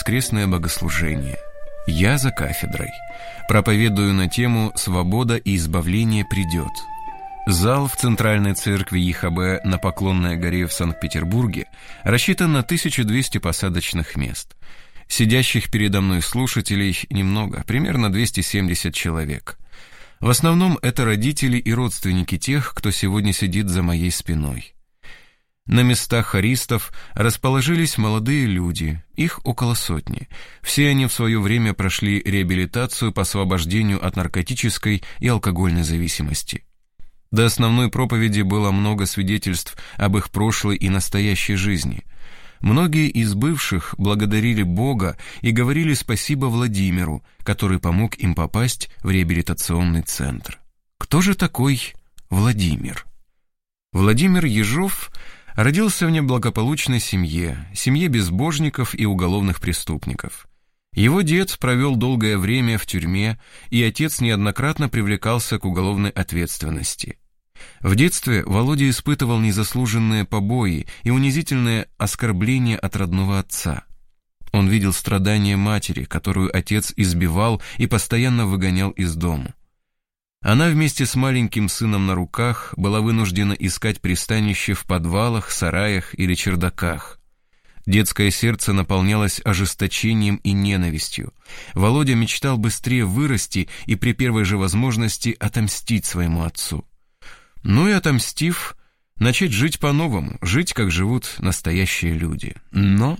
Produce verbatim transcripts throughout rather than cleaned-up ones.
воскресное богослужение. Я за кафедрой. Проповедую на тему «Свобода и избавление придет». Зал в Центральной церкви ЕХБ на Поклонной горе в Санкт-Петербурге рассчитан на тысячу двести посадочных мест. Сидящих передо мной слушателей немного, примерно двести семьдесят человек. В основном это родители и родственники тех, кто сегодня сидит за моей спиной. На местах хористов расположились молодые люди, их около сотни. Все они в свое время прошли реабилитацию по освобождению от наркотической и алкогольной зависимости. До основной проповеди было много свидетельств об их прошлой и настоящей жизни. Многие из бывших благодарили Бога и говорили спасибо Владимиру, который помог им попасть в реабилитационный центр. Кто же такой Владимир? Владимир Ежов родился в неблагополучной семье, семье безбожников и уголовных преступников. Его дед провел долгое время в тюрьме, и отец неоднократно привлекался к уголовной ответственности. В детстве Володя испытывал незаслуженные побои и унизительные оскорбления от родного отца. Он видел страдания матери, которую отец избивал и постоянно выгонял из дома. Она вместе с маленьким сыном на руках была вынуждена искать пристанище в подвалах, сараях или чердаках. Детское сердце наполнялось ожесточением и ненавистью. Володя мечтал быстрее вырасти и при первой же возможности отомстить своему отцу. Ну и отомстив, начать жить по-новому, жить, как живут настоящие люди. Но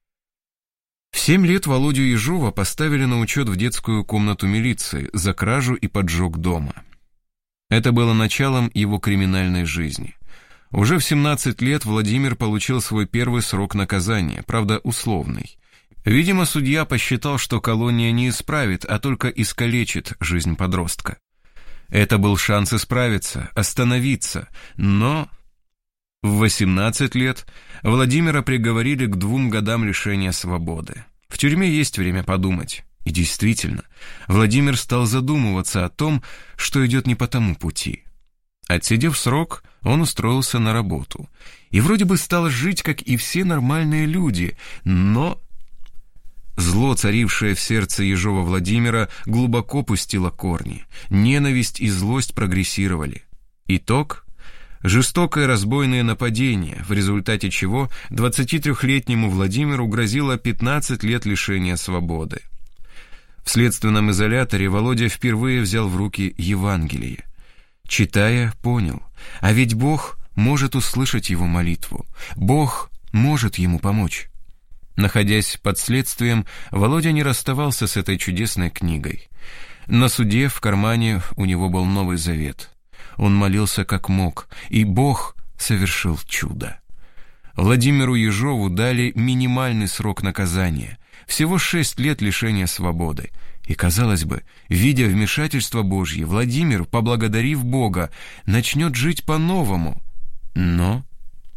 в семь лет Володю Ежова поставили на учет в детскую комнату милиции за кражу и поджог дома. Это было началом его криминальной жизни. Уже в семнадцать лет Владимир получил свой первый срок наказания, правда условный. Видимо, судья посчитал, что колония не исправит, а только искалечит жизнь подростка. Это был шанс исправиться, остановиться, но в восемнадцать лет Владимира приговорили к двум годам лишения свободы. В тюрьме есть время подумать. И действительно, Владимир стал задумываться о том, что идет не по тому пути. Отсидев срок, он устроился на работу. И вроде бы стал жить, как и все нормальные люди, но зло, царившее в сердце Ежова Владимира, глубоко пустило корни. Ненависть и злость прогрессировали. Итог – жестокое разбойное нападение, в результате чего двадцатитрёхлетнему Владимиру грозило пятнадцать лет лишения свободы. В следственном изоляторе Володя впервые взял в руки Евангелие. Читая, понял, а ведь Бог может услышать его молитву. Бог может ему помочь. Находясь под следствием, Володя не расставался с этой чудесной книгой. На суде в кармане у него был Новый Завет. Он молился как мог, и Бог совершил чудо. Владимиру Ежову дали минимальный срок наказания, всего шесть лет лишения свободы. И, казалось бы, видя вмешательство Божье, Владимир, поблагодарив Бога, начнет жить по-новому. Но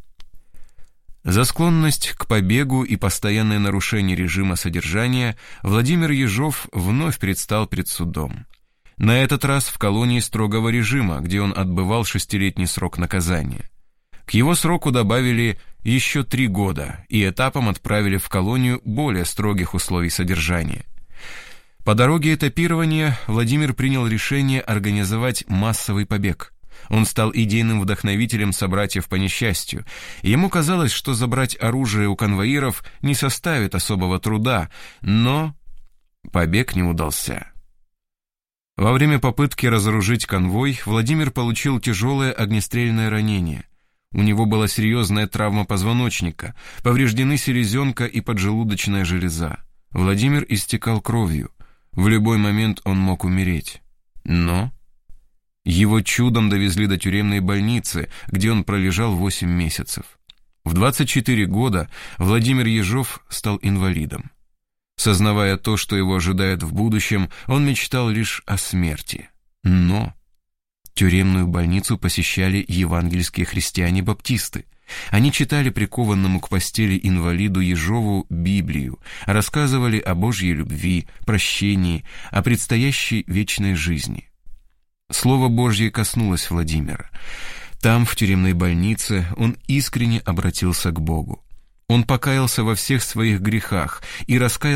за склонность к побегу и постоянное нарушение режима содержания Владимир Ежов вновь предстал перед судом. На этот раз в колонии строгого режима, где он отбывал шестилетний срок наказания. К его сроку добавили еще три года и этапом отправили в колонию более строгих условий содержания. По дороге этапирования Владимир принял решение организовать массовый побег. Он стал идейным вдохновителем собратьев по несчастью. Ему казалось, что забрать оружие у конвоиров не составит особого труда, но побег не удался. Во время попытки разоружить конвой Владимир получил тяжелое огнестрельное ранение. У него была серьезная травма позвоночника, повреждены селезенка и поджелудочная железа. Владимир истекал кровью. В любой момент он мог умереть. Но его чудом довезли до тюремной больницы, где он пролежал восемь месяцев. В двадцать четыре года Владимир Ежов стал инвалидом. Сознавая то, что его ожидает в будущем, он мечтал лишь о смерти. Но тюремную больницу посещали евангельские христиане-баптисты. Они читали прикованному к постели инвалиду Ежову Библию, рассказывали о Божьей любви, прощении, о предстоящей вечной жизни. Слово Божье коснулось Владимира. Там, в тюремной больнице, он искренне обратился к Богу. Он покаялся во всех своих грехах и раскаялся